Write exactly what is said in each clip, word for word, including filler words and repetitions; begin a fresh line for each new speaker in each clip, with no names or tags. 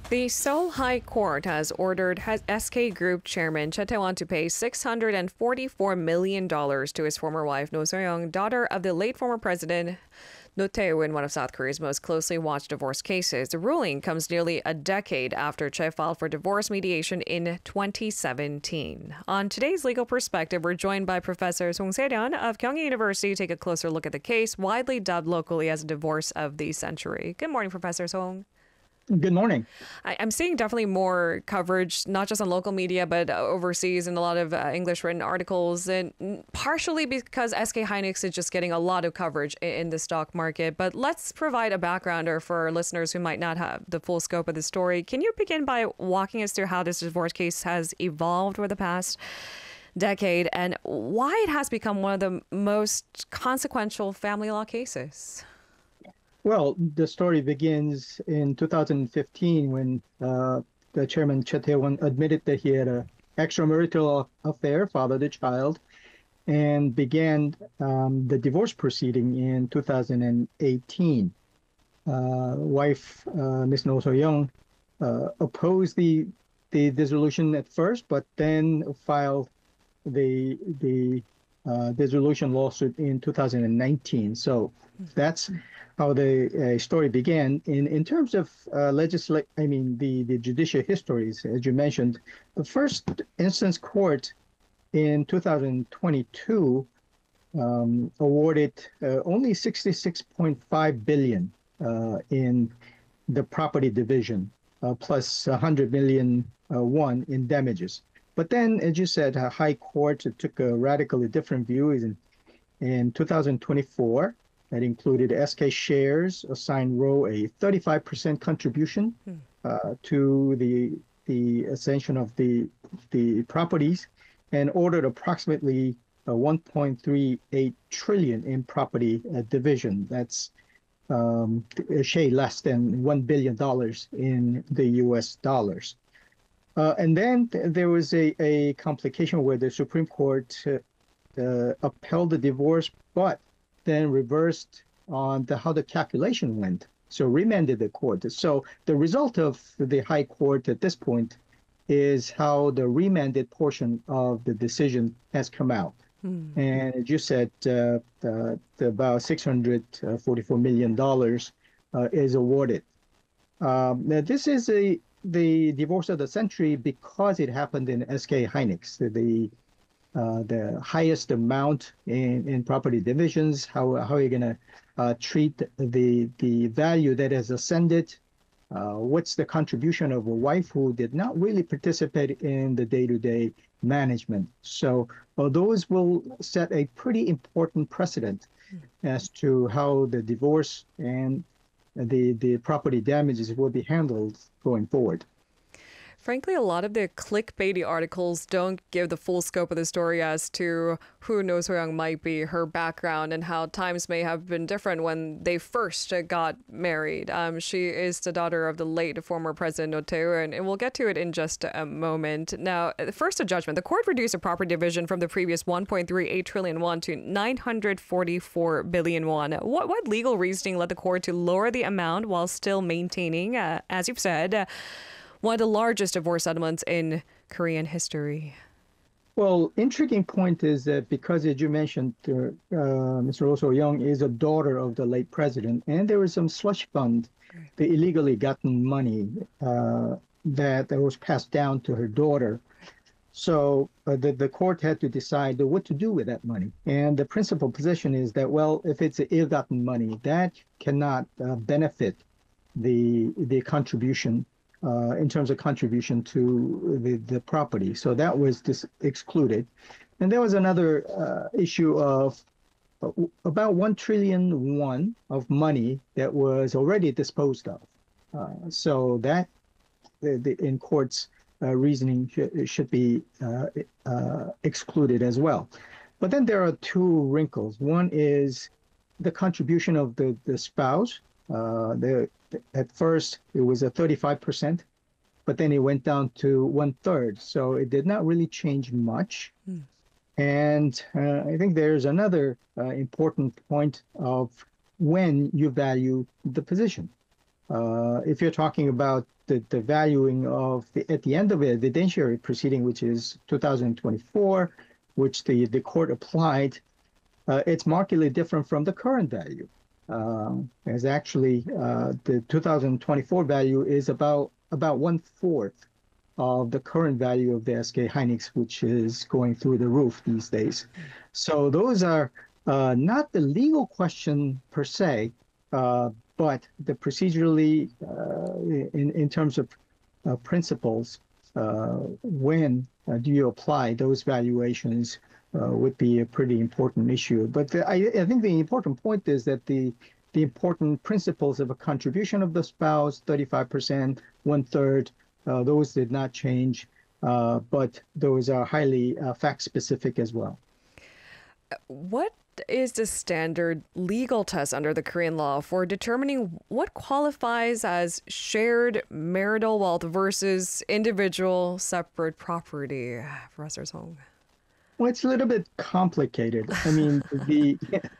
The Seoul High Court has ordered S K Group chairman Choi Tae-won to pay six hundred forty-four million dollars to his former wife, No So-young, daughter of the late former president Roh Tae-woo, one of South Korea's most closely watched divorce cases. The ruling comes nearly a decade after Choi filed for divorce mediation in twenty seventeen. On today's Legal Perspective, we're joined by Professor Song Se-ryun of Kyung University to take a closer look at the case, widely dubbed locally as a divorce of the century. Good morning, Professor Song.
Good morning.
I, I'm seeing definitely more coverage, not just on local media, but overseas in a lot of uh, English written articles, and partially because S K Hynix is just getting a lot of coverage in, in the stock market. But let's provide a backgrounder for our listeners who might not have the full scope of the story. Can you begin by walking us through how this divorce case has evolved over the past decade and why it has become one of the most consequential family law cases?
Well, the story begins in two thousand fifteen when uh, the chairman Choi Tae-won admitted that he had an extramarital affair, fathered a child, and began um, the divorce proceeding in two thousand eighteen. Uh, wife, uh, Miss No So-young, uh, opposed the the dissolution at first, but then filed the the uh, dissolution lawsuit in two thousand nineteen. So that's how the uh, story began. In in terms of uh, legislate, I mean the the judicial histories, as you mentioned, the first instance court in two thousand twenty-two um, awarded uh, only sixty-six point five billion uh, in the property division, uh, plus one hundred million uh, won in damages. But then, as you said, a high court took a radically different view in in two thousand twenty-four. That included S K shares, assigned Roh a thirty-five percent contribution uh, to the the ascension of the the properties, and ordered approximately uh, one point three eight trillion in property uh, division. That's um, a shade less than one billion dollars in the U S dollars. Uh, and then th- there was a, a complication where the Supreme Court uh, uh, upheld the divorce, but then reversed on the, how the calculation went. So remanded the court. So the result of the high court at this point is how the remanded portion of the decision has come out. Hmm. And as you said, uh, uh, about six hundred forty-four million dollars uh, is awarded. Um, now this is a the divorce of the century because it happened in S K Hynix, the Uh, the highest amount in, in property divisions, how, how are you going to uh, treat the, the value that has ascended? Uh, what's the contribution of a wife who did not really participate in the day-to-day management? So uh, those will set a pretty important precedent as to how the divorce and the, the property damages will be handled going forward.
Frankly, a lot of the clickbaity articles don't give the full scope of the story as to who No So-young might be, her background, and how times may have been different when they first got married. Um, she is the daughter of the late former president Roh Tae-woo, and we'll get to it in just a moment. Now, first a judgment. The court reduced the property division from the previous one point three eight trillion won to nine hundred forty-four billion won. What, what legal reasoning led the court to lower the amount while still maintaining, uh, as you've said, uh, one of the largest divorce settlements in Korean history?
Well, intriguing point is that because, as you mentioned, uh, uh, Mister Roh So-young is a daughter of the late president, and there was some slush fund, the illegally gotten money uh, that, that was passed down to her daughter. So uh, the, the court had to decide what to do with that money. And the principal position is that, well, if it's ill-gotten money, that cannot uh, benefit the the contribution Uh, in terms of contribution to the, the property. So that was dis- excluded. And there was another uh, issue of uh, about one trillion won of money that was already disposed of. Uh, so that the, the, in court's uh, reasoning sh- should be uh, uh, excluded as well. But then there are two wrinkles. One is the contribution of the, the spouse. Uh, the At first, it was a thirty-five percent, but then it went down to one third. So it did not really change much. Mm. And uh, I think there's another uh, important point of when you value the position. Uh, if you're talking about the, the valuing of the, at the end of a evidentiary proceeding, which is two thousand twenty-four, which the, the court applied, uh, it's markedly different from the current value. Um, as actually uh, the two thousand twenty-four value is about about one fourth of the current value of the S K Hynix, which is going through the roof these days. So those are uh, not the legal question per se, uh, but the procedurally, uh, in, in terms of uh, principles, uh, when uh, do you apply those valuations uh, would be a pretty important issue. But the, I, I think the important point is that the the important principles of a contribution of the spouse, thirty-five percent, one third, uh, those did not change, uh, but those are highly uh, fact specific as well.
What is the standard legal test under the Korean law for determining what qualifies as shared marital wealth versus individual separate property? Professor Song.
Well, it's a little bit complicated. I mean, the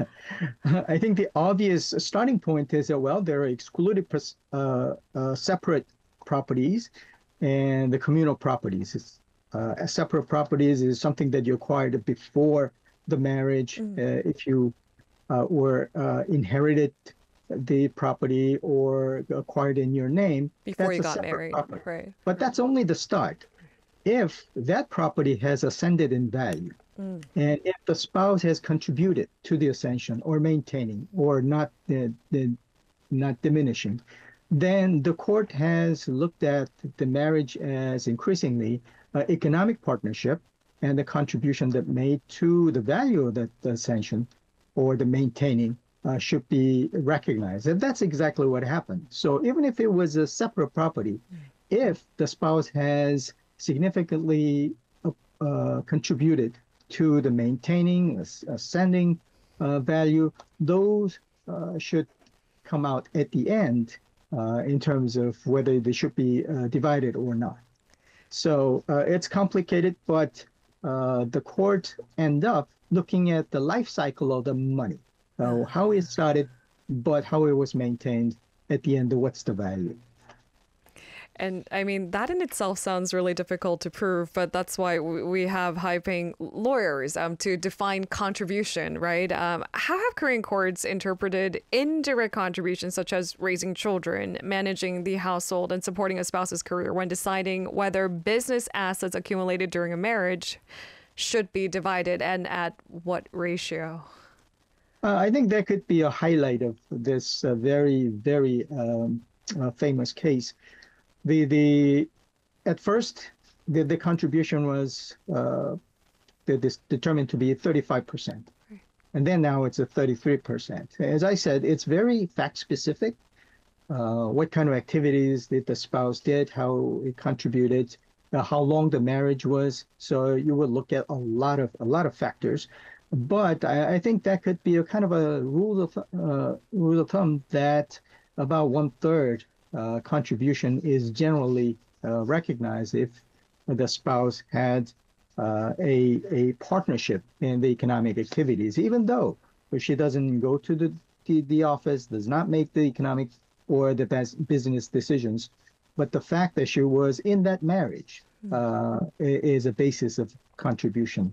I think the obvious starting point is that, well, there are excluded uh, uh, separate properties and the communal properties. It's, uh, separate properties is something that you acquired before the marriage. Mm. Uh, if you uh, were uh, inherited the property or acquired in your name,
before you got married, property. Right?
But that's only the start. If that property has ascended in value, mm. and if the spouse has contributed to the ascension or maintaining or not uh, the, not diminishing, then the court has looked at the marriage as increasingly uh, economic partnership, and the contribution that made to the value of the, the ascension or the maintaining uh, should be recognized. And that's exactly what happened. So even if it was a separate property, mm. if the spouse has significantly uh, uh, contributed to the maintaining, ascending uh, value, those uh, should come out at the end uh, in terms of whether they should be uh, divided or not. So uh, it's complicated, but uh, the court end up looking at the life cycle of the money, uh, how it started, but how it was maintained at the end, what's the value.
And I mean, that in itself sounds really difficult to prove, but that's why we have high-paying lawyers um, to define contribution, right? Um, how have Korean courts interpreted indirect contributions such as raising children, managing the household, and supporting a spouse's career when deciding whether business assets accumulated during a marriage should be divided and at what ratio?
Uh, I think that could be a highlight of this uh, very, very um, uh, famous case. The the at first the, the contribution was uh, determined to be thirty-five percent, and then now it's a thirty-three percent. As I said, it's very fact specific. Uh, what kind of activities did the spouse did, how it contributed, uh, how long the marriage was. So you would look at a lot of a lot of factors, but I, I think that could be a kind of a rule of uh, rule of thumb that about one third. Uh, contribution is generally uh, recognized if the spouse had uh, a a partnership in the economic activities, even though if she doesn't go to the, the, the office, does not make the economic or the best business decisions, but the fact that she was in that marriage uh, is a basis of contribution.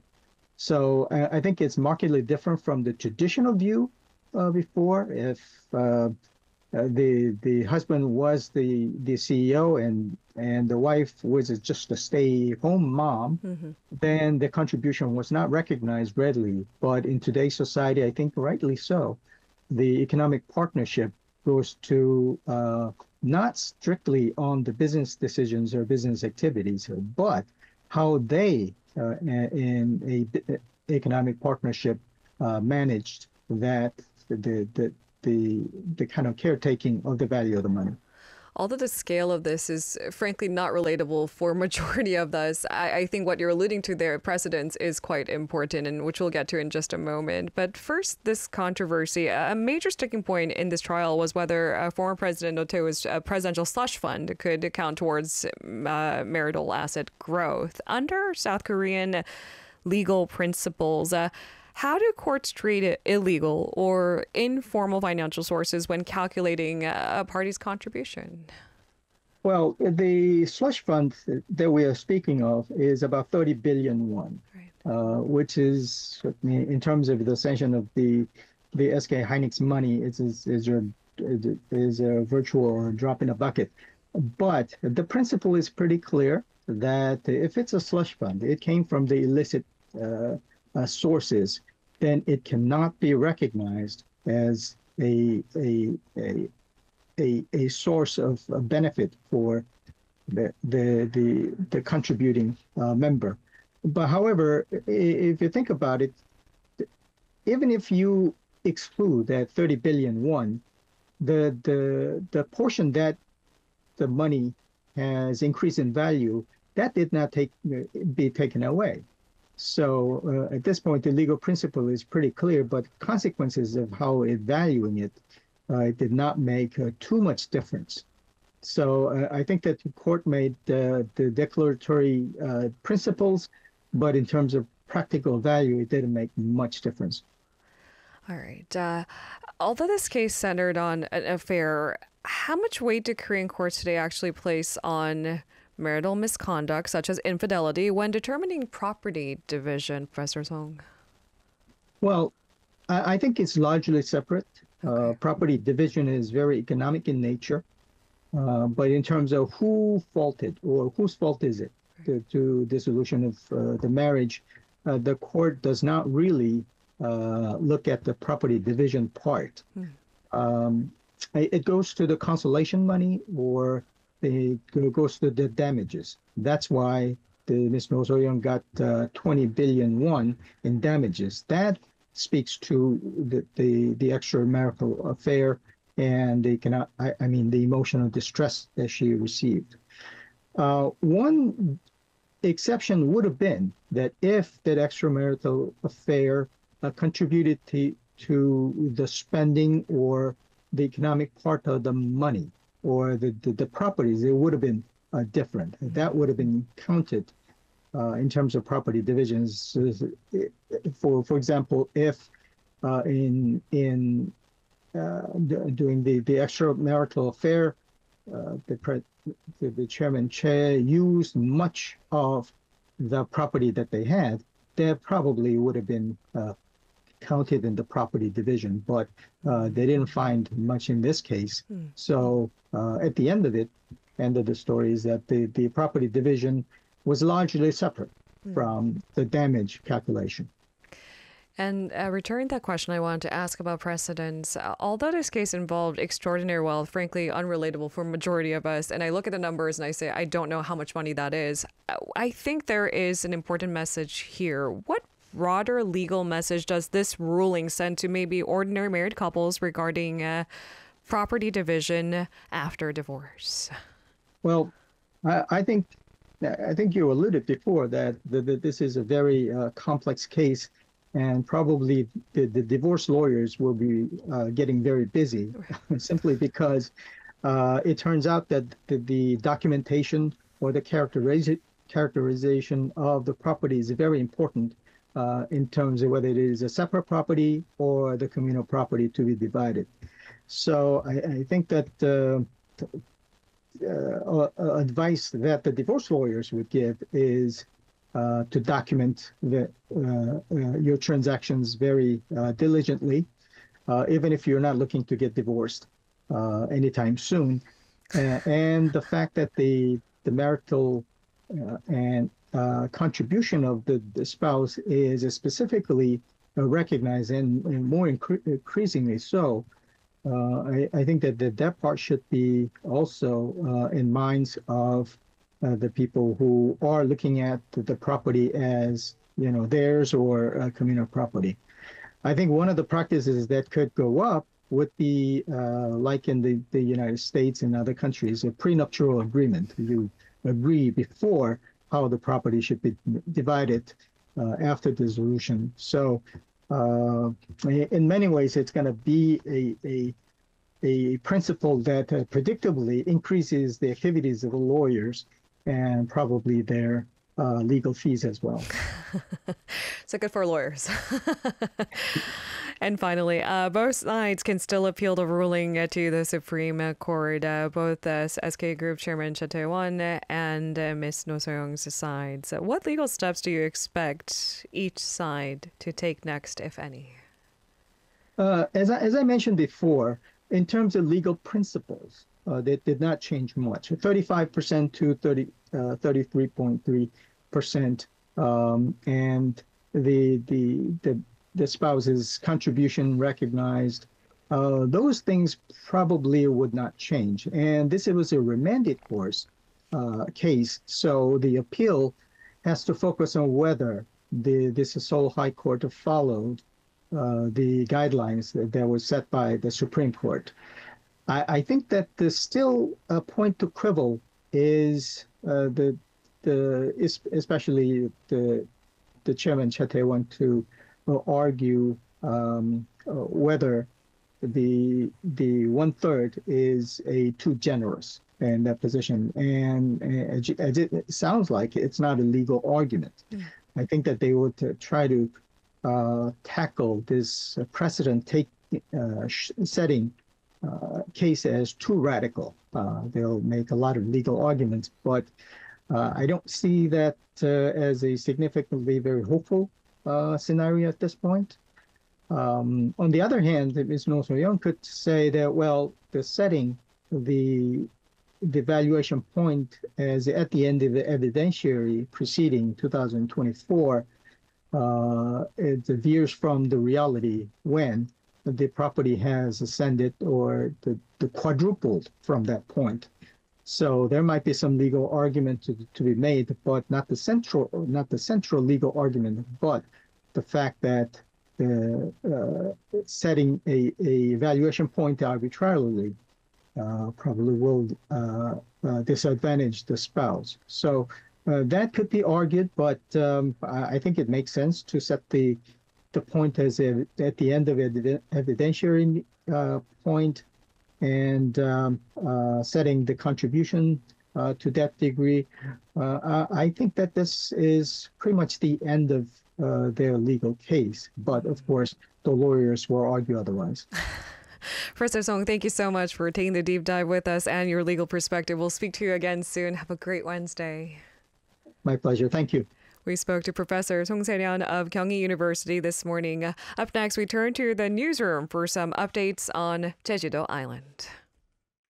So uh, I think it's markedly different from the traditional view uh, before. If uh, Uh, the the husband was the the C E O and and the wife was just a stay-home mom, mm-hmm. then the contribution was not recognized readily. But in today's society, I think rightly so, the economic partnership goes to uh, not strictly on the business decisions or business activities, but how they uh, in a economic partnership uh, managed that the the the the kind of caretaking of the value of the money.
Although the scale of this is frankly not relatable for majority of us, I, I think what you're alluding to there, precedence, is quite important, and which we'll get to in just a moment. But first, this controversy. A major sticking point in this trial was whether uh, former President Roh Tae-woo's uh, presidential slush fund could count towards uh, marital asset growth under South Korean legal principles. Uh, How do courts treat illegal or informal financial sources when calculating a party's contribution?
Well, the slush fund that we are speaking of is about thirty billion won,
Right.
uh, which is, in terms of the sanction of the the S K Hynix money, is is is a, is a virtual drop in a bucket. But the principle is pretty clear that if it's a slush fund, it came from the illicit uh, uh, sources, then it cannot be recognized as a a a a, a source of uh, benefit for the the the, the contributing uh, member. But however, if you think about it, even if you exclude that thirty billion won, the the the portion that the money has increased in value, that did not take be taken away. So uh, at this point, the legal principle is pretty clear, but consequences of how it valuing it, uh, it did not make uh, too much difference. So uh, I think that the court made uh, the declaratory uh, principles, but in terms of practical value, it didn't make much difference.
All right. Uh, although this case centered on an affair, how much weight do Korean courts today actually place on marital misconduct, such as infidelity, when determining property division, Professor Song?
Well, I, I think it's largely separate.
Okay.
Uh, property division is very economic in nature. Uh, but in terms of who faulted or whose fault is it to, to dissolution of uh, the marriage, uh, the court does not really uh, look at the property division part. Hmm. Um, it goes to the consolation money or it goes to the damages. That's why the Miz Roh So-young got uh, twenty billion won in damages. That speaks to the, the, the extramarital affair and the cannot, I, I mean, the emotional distress that she received. Uh, one exception would have been that if that extramarital affair uh, contributed to, to the spending or the economic part of the money or the, the, the properties, it would have been uh, different. That would have been counted uh, in terms of property divisions. For for example, if uh, in in uh, doing the, the extramarital affair, uh, the, pre, the the chairman Choi used much of the property that they had, that probably would have been uh, counted in the property division, but uh, they didn't find much in this case. Mm. So uh, at the end of it, end of the story is that the, the property division was largely separate mm. from the damage calculation.
And uh, returning to that question, I wanted to ask about precedents. Uh, although this case involved extraordinary wealth, frankly unrelatable for a majority of us, and I look at the numbers and I say, I don't know how much money that is, I think there is an important message here. What broader legal message does this ruling send to maybe ordinary married couples regarding uh, property division after divorce?
Well, I, I think I think you alluded before that, that, that this is a very uh, complex case, and probably the, the divorce lawyers will be uh, getting very busy simply because uh, it turns out that the, the documentation or the characteriza- characterization of the property is very important. Uh, in terms of whether it is a separate property or the communal property to be divided. So I, I think that uh, uh, uh, advice that the divorce lawyers would give is uh, to document the, uh, uh, your transactions very uh, diligently, uh, even if you're not looking to get divorced uh, anytime soon. Uh, and the fact that the, the marital uh, and Uh, contribution of the, the spouse is specifically uh, recognized and, and more incre- increasingly so. Uh, I, I think that the, that part should be also uh, in minds of uh, the people who are looking at the, the property as, you know, theirs or uh, communal property. I think one of the practices that could go up would be uh, like in the, the United States and other countries, a prenuptial agreement. You agree before how the property should be divided uh, after dissolution. So uh, in many ways, it's going to be a, a, a principle that uh, predictably increases the activities of the lawyers and probably their uh, legal fees as well.
So good for lawyers. And finally, uh, both sides can still appeal the ruling uh, to the Supreme Court. Uh, both uh, S K Group Chairman Cha Tae-won and uh, Miz No So-young's sides. So what legal steps do you expect each side to take next, if any?
Uh, as I, as I mentioned before, in terms of legal principles, uh, they did not change much. thirty-five percent to thirty, uh, thirty-three point three percent, um, and the the the the spouse's contribution recognized. Uh, those things probably would not change. And this it was a remanded course uh, case, so the appeal has to focus on whether the this Seoul High Court followed uh, the guidelines that, that were set by the Supreme Court. I, I think that the still a point to quibble is uh, the the especially the the chairman Cha Tae-won to uh, argue um, uh, whether the the one third is a too generous in that position, and uh, as it sounds like it's not a legal argument. Mm. I think that they would uh, try to uh, tackle this precedent take uh, setting uh, case as too radical. Uh, they'll make a lot of legal arguments, but uh, I don't see that uh, as a significantly very hopeful uh, scenario at this point. Um, on the other hand, Miz No So-young could say that, well, the setting, the the valuation point as at the end of the evidentiary proceeding two thousand twenty-four, uh, it veers from the reality when the property has ascended or the, the quadrupled from that point. So there might be some legal argument to, to be made, but not the central not the central legal argument, but the fact that the uh, setting a, a valuation point arbitrarily uh, probably will uh, uh, disadvantage the spouse. So uh, that could be argued, but um, I think it makes sense to set the the point as a, at the end of an evidentiary uh, point, and um, uh, setting the contribution uh, to that degree. Uh, I think that this is pretty much the end of uh, their legal case. But of course, the lawyers will argue otherwise.
Professor Song, thank you so much for taking the deep dive with us and your legal perspective. We'll speak to you again soon. Have a great Wednesday.
My pleasure. Thank you.
We spoke to Professor Song Se-ryun of Kyunghee University this morning. Up next, we turn to the newsroom for some updates on Jeju-do Island.